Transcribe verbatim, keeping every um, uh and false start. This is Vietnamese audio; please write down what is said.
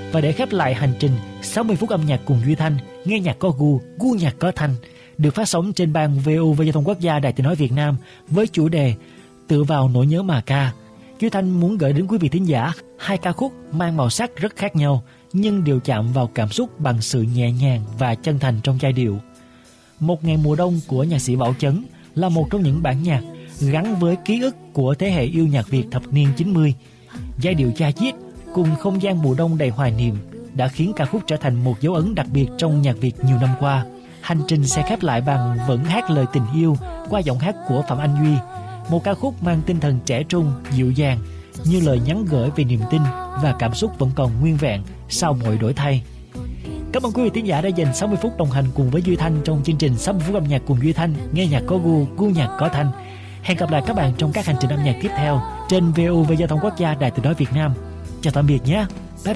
Và để khép lại hành trình sáu mươi phút âm nhạc cùng Duy Thanh, nghe nhạc có gu, gu nhạc có thanh, được phát sóng trên ban vê o vê Giao thông Quốc gia Đài Tiếng nói Việt Nam với chủ đề Tựa vào nỗi nhớ mà ca. Duy Thanh muốn gửi đến quý vị thính giả hai ca khúc mang màu sắc rất khác nhau nhưng đều chạm vào cảm xúc bằng sự nhẹ nhàng và chân thành trong giai điệu. Một ngày mùa đông của nhạc sĩ Bảo Chấn là một trong những bản nhạc gắn với ký ức của thế hệ yêu nhạc Việt thập niên chín mươi. Giai điệu cha diết cùng không gian mùa đông đầy hoài niệm đã khiến ca khúc trở thành một dấu ấn đặc biệt trong nhạc Việt nhiều năm qua. Hành trình sẽ khép lại bằng Vẫn hát lời tình yêu qua giọng hát của Phạm Anh Duy, một ca khúc mang tinh thần trẻ trung, dịu dàng, như lời nhắn gửi về niềm tin và cảm xúc vẫn còn nguyên vẹn sau mọi đổi thay. Cảm ơn quý vị thính giả đã dành sáu mươi phút đồng hành cùng với Duy Thanh trong chương trình sáu mươi phút âm nhạc cùng Duy Thanh, nghe nhạc có gu, gu nhạc có thanh. Hẹn gặp lại các bạn trong các hành trình âm nhạc tiếp theo trên vê o vê Giao thông Quốc gia Đài Tiếng nói Việt Nam. Chào tạm biệt nhé.